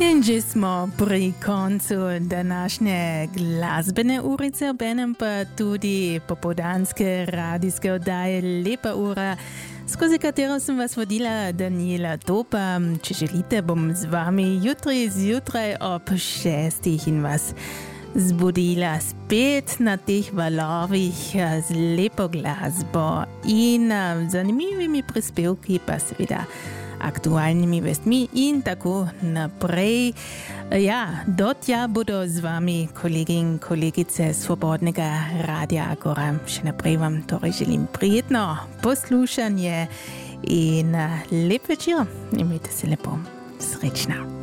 Že smo pri koncu današnje glasbene urice, obenem pa tudi popoldanske radijske oddaje Lepa ura, skozi katero sem vas vodila Daniela Topa. Če želite, bom z vami jutri zjutraj ob 6 in vas zbudila spet na teh valovih z lepo glasbo in zanimivimi prispevki, pa seveda aktualnimi vestmi in tako naprej. Ja, do tja bodo z vami kolegi in kolegice Svobodnega Radia Agora. Še naprej vam torej želim prijetno poslušanje in lep večer. Imejte se lepo. Srečno.